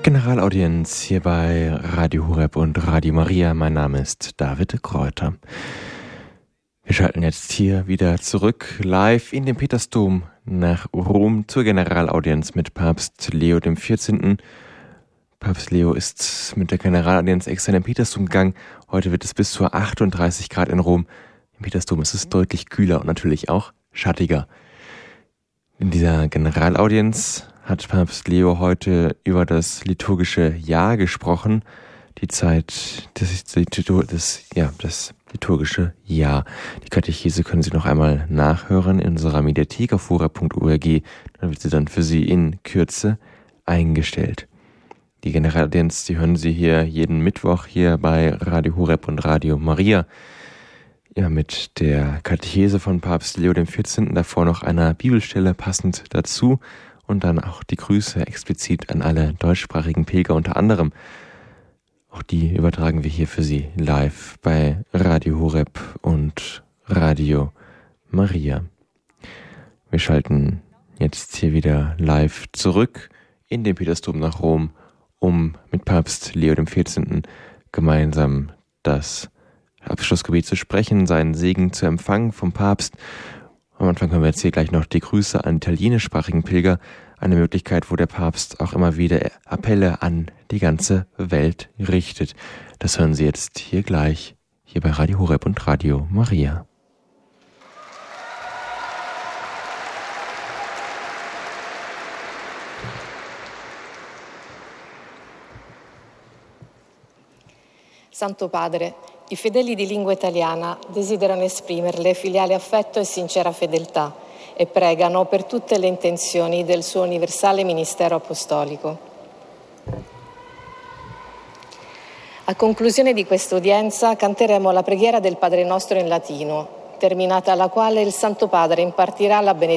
Generalaudienz hier bei Radio Horeb und Radio Maria. Mein Name ist David Kräuter. Wir schalten jetzt hier wieder zurück live in den Petersdom nach Rom zur Generalaudienz mit Papst Leo XIV. Papst Leo ist mit der Generalaudienz extra in den Petersdom gegangen. Heute wird es bis zu 38 Grad in Rom. Im Petersdom ist es deutlich kühler und natürlich auch schattiger. In dieser Generalaudienz hat Papst Leo heute über das liturgische Jahr gesprochen. Die Zeit, das liturgische Jahr. Die Katechese können Sie noch einmal nachhören in unserer Mediathek auf horeb.org. Dann wird sie dann für Sie in Kürze eingestellt. Die Generalaudienz, die hören Sie hier jeden Mittwoch hier bei Radio Horeb und Radio Maria. Ja, mit der Katechese von Papst Leo XIV. Davor noch einer Bibelstelle passend dazu. Und dann auch die Grüße explizit an alle deutschsprachigen Pilger unter anderem. Auch die übertragen wir hier für Sie live bei Radio Horeb und Radio Maria. Wir schalten jetzt hier wieder live zurück in den Petersdom nach Rom, um mit Papst Leo XIV. Gemeinsam das Abschlussgebet zu sprechen, seinen Segen zu empfangen vom Papst. Am Anfang hören wir jetzt hier gleich noch die Grüße an italienischsprachigen Pilger. Eine Möglichkeit, wo der Papst auch immer wieder Appelle an die ganze Welt richtet. Das hören Sie jetzt hier gleich, hier bei Radio Horeb und Radio Maria. Santo Padre, i fedeli di lingua italiana desiderano esprimerle filiale affetto e sincera fedeltà e pregano per tutte le intenzioni del suo universale ministero apostolico. A conclusione di questa udienza canteremo la preghiera del Padre Nostro in latino, terminata la quale il Santo Padre impartirà la benedizione